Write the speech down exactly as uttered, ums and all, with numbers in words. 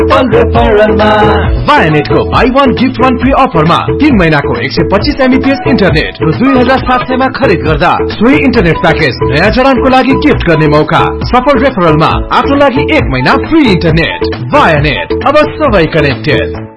वायानेट को by one gift one free अफरमा तीन महीना को एक सौ पच्चीस एमबीपीएस इंटरनेट र दुई हजार सात सय में खरीद गर्दा सोही इंटरनेट पैकेज नयाँ जडानको लागि गिफ्ट गर्ने मौका। सफल रेफरलमा आफ्नो लागि एक महीना फ्री इंटरनेट। वायानेट, अब सबै कनेक्टेड।